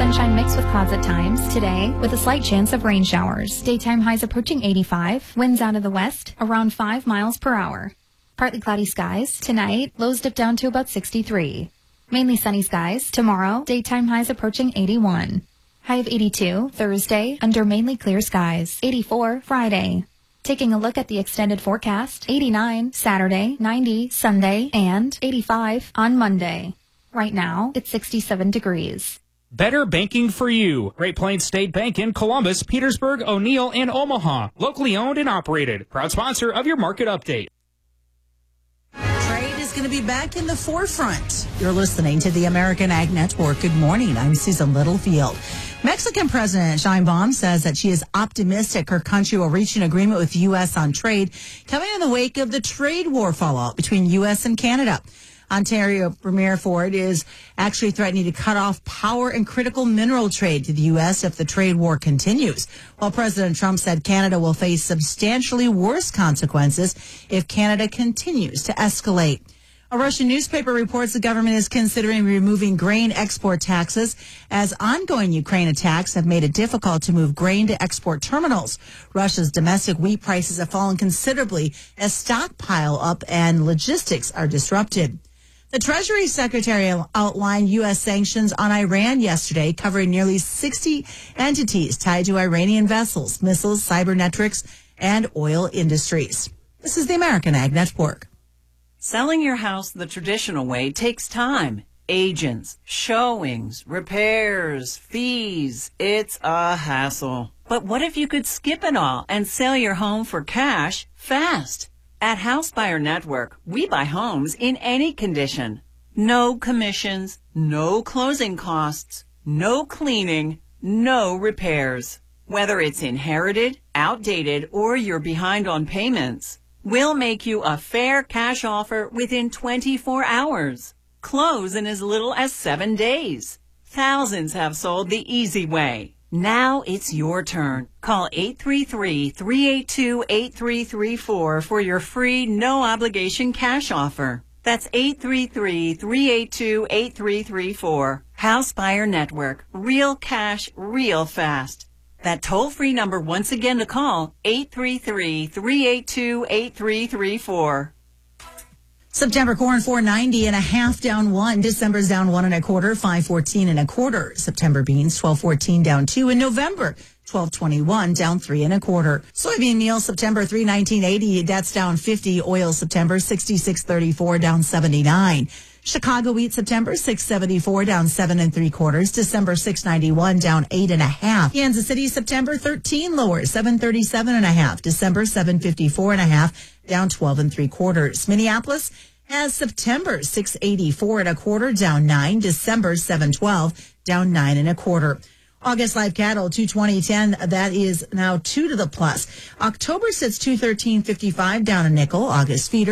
sunshine mixed with clouds at times today with a slight chance of rain showers. Daytime highs approaching 85. Winds out of the west around 5 miles per hour. Partly cloudy skies tonight. Lows dip down to about 63. Mainly sunny skies tomorrow. Daytime highs approaching 81. High of 82 Thursday under mainly clear skies. 84 Friday. Taking a look at the extended forecast. 89 Saturday, 90 Sunday, and 85 on Monday. Right now, it's 67 degrees. Better banking for you. Great Plains State Bank in Columbus, Petersburg, O'Neill, and Omaha. Locally owned and operated. Proud sponsor of your market update. Trade is going to be back in the forefront. You're listening to the American Ag Network. Good morning. I'm Susan Littlefield. Mexican President Sheinbaum says that she is optimistic her country will reach an agreement with the U.S. on trade, coming in the wake of the trade war fallout between U.S. and Canada. Ontario Premier Ford is actually threatening to cut off power and critical mineral trade to the U.S. if the trade war continues, while President Trump said Canada will face substantially worse consequences if Canada continues to escalate. A Russian newspaper reports the government is considering removing grain export taxes as ongoing Ukraine attacks have made it difficult to move grain to export terminals. Russia's domestic wheat prices have fallen considerably as stockpile up and logistics are disrupted. The Treasury Secretary outlined U.S. sanctions on Iran yesterday, covering nearly 60 entities tied to Iranian vessels, missiles, cybernetics, and oil industries. This is the American Ag Network. Selling your house the traditional way takes time. Agents, showings, repairs, fees. It's a hassle. But what if you could skip it all and sell your home for cash fast? At House Buyer Network, we buy homes in any condition. No commissions, no closing costs, no cleaning, no repairs. Whether it's inherited, outdated, or you're behind on payments, we'll make you a fair cash offer within 24 hours. Close in as little as 7 days. Thousands have sold the easy way. Now it's your turn. Call 833-382-8334 for your free, no-obligation cash offer. That's 833-382-8334. House Buyer Network. Real cash, real fast. That toll-free number once again to call, 833-382-8334. September corn 4.90 down 1. December's down 1 1/4, 5.14 1/4. September beans 12.14 down 2. In November 12.21 down 3 1/4. Soybean meal September 3.19.80, that's down 50. Oil September 66.34 down 79. Chicago wheat September 6.74 down 7 3/4. December 6.91 down 8 1/2. Kansas City September 13 lower 7.37 1/2. December 7.54 1/2 down 12 3/4. Minneapolis has September 6.84 1/4 down 9. December 7.12 down 9 1/4. August live cattle 220.10, that is now 2 to the plus. October sits 213.55 down a nickel. August feeder